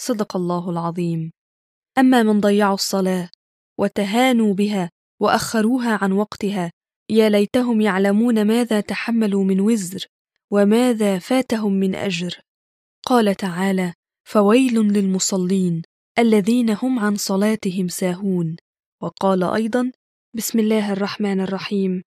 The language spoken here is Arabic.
صدق الله العظيم. أما من ضيعوا الصلاة وتهانوا بها وأخروها عن وقتها، يا ليتهم يعلمون ماذا تحملوا من وزر وماذا فاتهم من أجر. قال تعالى: فويل للمصلين الذين هم عن صلاتهم ساهون. وقال أيضا: بسم الله الرحمن الرحيم،